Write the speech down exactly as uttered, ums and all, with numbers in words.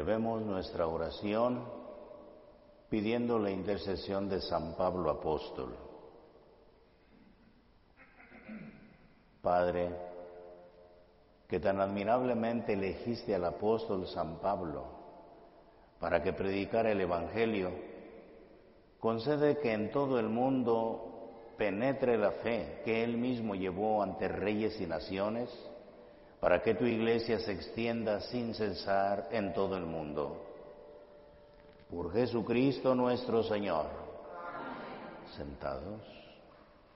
Elevemos nuestra oración pidiendo la intercesión de San Pablo Apóstol. Padre, que tan admirablemente elegiste al apóstol San Pablo para que predicara el Evangelio, concede que en todo el mundo penetre la fe que él mismo llevó ante reyes y naciones, para que tu Iglesia se extienda sin cesar en todo el mundo. Por Jesucristo nuestro Señor. Amén. Sentados.